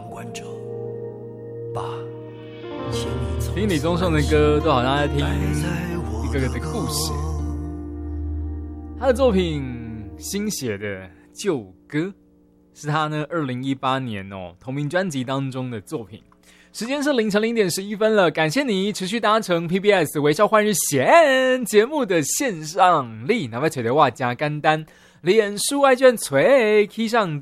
听李宗盛的歌都好像在听一个个的故事。他的作品新写的旧歌是他呢2018年同名专辑当中的作品。时间是凌晨0点11分了，感谢你持续搭乘 PBS 微笑换日线节目的线上力，哪位找到我加简单脸书爱卷锤 key 上